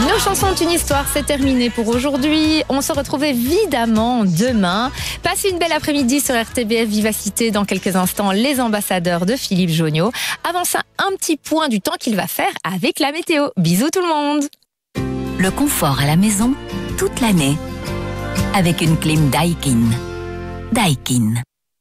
Nos chansons ont une histoire, c'est terminé pour aujourd'hui. On se retrouve évidemment demain. Passez une belle après-midi sur RTBF Vivacité. Dans quelques instants, les ambassadeurs de Philippe Jonniot. Avant ça, un petit point du temps qu'il va faire avec la météo. Bisous tout le monde. Le confort à la maison, toute l'année. Avec une clim Daikin. Daikin.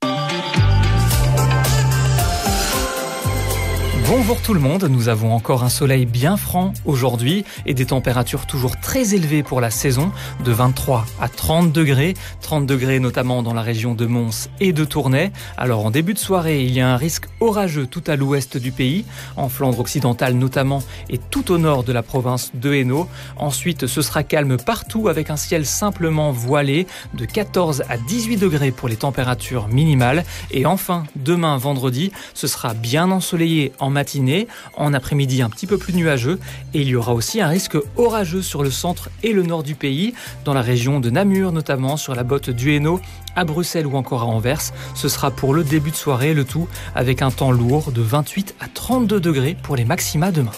Bonjour tout le monde, nous avons encore un soleil bien franc aujourd'hui et des températures toujours très élevées pour la saison, de 23 à 30 degrés, 30 degrés notamment dans la région de Mons et de Tournai. Alors en début de soirée, il y a un risque orageux tout à l'ouest du pays, en Flandre occidentale notamment et tout au nord de la province de Hainaut. Ensuite, ce sera calme partout avec un ciel simplement voilé, de 14 à 18 degrés pour les températures minimales. Et enfin, demain vendredi, ce sera bien ensoleillé en matinée, en après-midi un petit peu plus nuageux et il y aura aussi un risque orageux sur le centre et le nord du pays, dans la région de Namur notamment, sur la botte du Hainaut, à Bruxelles ou encore à Anvers. Ce sera pour le début de soirée, le tout avec un temps lourd de 28 à 32 degrés pour les maxima demain.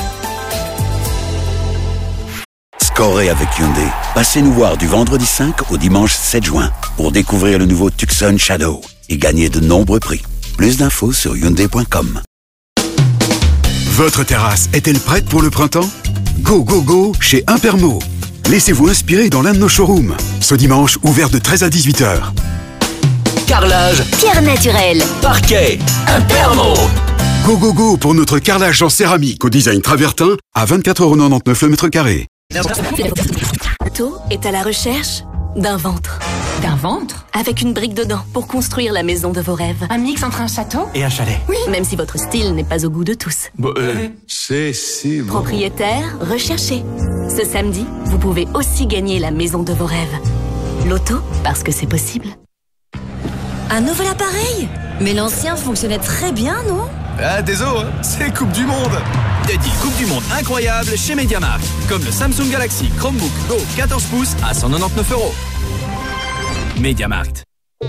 Scorez avec Hyundai. Passez nous voir du vendredi 5 au dimanche 7 juin pour découvrir le nouveau Tucson Shadow et gagner de nombreux prix. Plus d'infos sur Hyundai.com. Votre terrasse est-elle prête pour le printemps ? Go, go, go chez Impermo. Laissez-vous inspirer dans l'un de nos showrooms. Ce dimanche, ouvert de 13 à 18h. Carrelage, Pierre naturel, parquet, Impermo. Go, go, go pour notre carrelage en céramique au design travertin à 24,99€ le mètre carré. Tôt est à la recherche d'un ventre. D'un ventre ? Avec une brique dedans pour construire la maison de vos rêves. Un mix entre un château Et un chalet. Oui, même si votre style n'est pas au goût de tous. C'est si bon. Propriétaire, recherché. Ce samedi, vous pouvez aussi gagner la maison de vos rêves. Loto, parce que c'est possible. Un nouvel appareil ? Mais l'ancien fonctionnait très bien, non ? Ah, désolé, c'est Coupe du Monde. Des deals Coupe du Monde incroyables chez MediaMarkt. Comme le Samsung Galaxy Chromebook Go 14 pouces à 199€. MediaMarkt.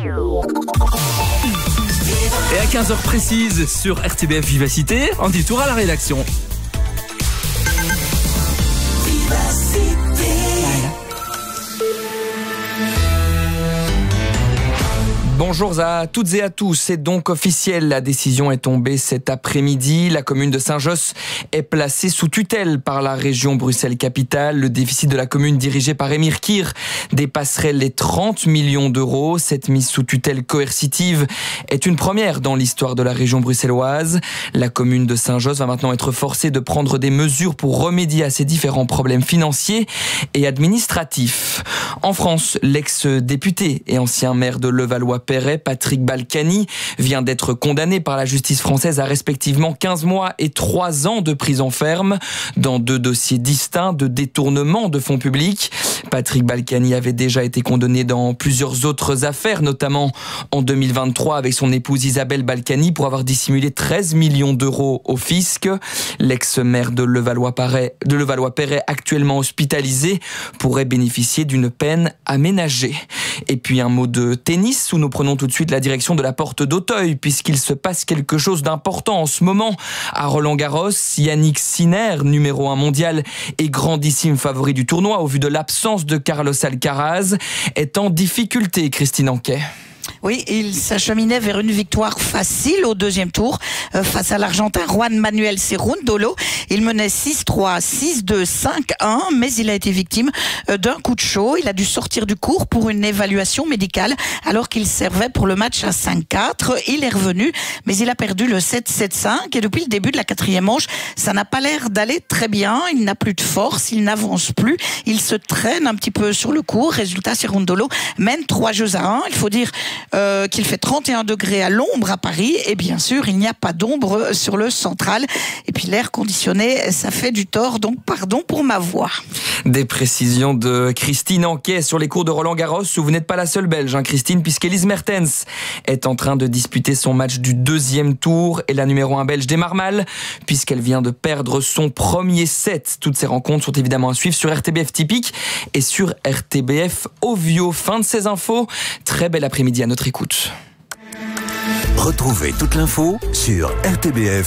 Et à 15h précises sur RTBF Vivacité, on dit tour à la rédaction. Bonjour à toutes et à tous, c'est donc officiel, la décision est tombée cet après-midi. La commune de Saint-Josse est placée sous tutelle par la région Bruxelles-Capitale. Le déficit de la commune dirigée par Émir Kir dépasserait les 30 millions d'euros. Cette mise sous tutelle coercitive est une première dans l'histoire de la région bruxelloise. La commune de Saint-Josse va maintenant être forcée de prendre des mesures pour remédier à ces différents problèmes financiers et administratifs. En France, l'ex-député et ancien maire de Levallois-Perret, Patrick Balkany, vient d'être condamné par la justice française à respectivement 15 mois et 3 ans de prison ferme dans 2 dossiers distincts de détournement de fonds publics. Patrick Balkany avait déjà été condamné dans plusieurs autres affaires, notamment en 2023 avec son épouse Isabelle Balkany pour avoir dissimulé 13 millions d'euros au fisc. L'ex-maire de Levallois-Perret, actuellement hospitalisé, pourrait bénéficier d'une peine aménagée. Et puis un mot de tennis où nous prenons tout de suite la direction de la porte d'Auteuil puisqu'il se passe quelque chose d'important en ce moment. À Roland-Garros, Yannick Sinner, numéro 1 mondial et grandissime favori du tournoi au vu de l'absence de Carlos Alcaraz, est en difficulté, Christine Anquet. Oui, il s'acheminait vers une victoire facile au deuxième tour face à l'Argentin Juan Manuel Cerúndolo. Il menait 6-3, 6-2, 5-1, mais il a été victime d'un coup de chaud. Il a dû sortir du court pour une évaluation médicale alors qu'il servait pour le match à 5-4. Il est revenu, mais il a perdu le 7-7-5 et depuis le début de la 4e manche, ça n'a pas l'air d'aller très bien. Il n'a plus de force, il n'avance plus, il se traîne un petit peu sur le court. Résultat, Cerúndolo mène 3-1. Il faut dire qu'il fait 31 degrés à l'ombre à Paris et bien sûr il n'y a pas d'ombre sur le central et puis l'air conditionné ça fait du tort, donc pardon pour ma voix. Des précisions de Christine Anquet sur les cours de Roland-Garros où vous n'êtes pas la seule belge, Christine, puisqu'Elise Mertens est en train de disputer son match du 2e tour et la numéro 1 belge démarre mal puisqu'elle vient de perdre son premier set. Toutes ces rencontres sont évidemment à suivre sur RTBF Typique et sur RTBF Ovio. Fin de ces infos, très bel après-midi à notre écoute. Retrouvez toute l'info sur RTBF.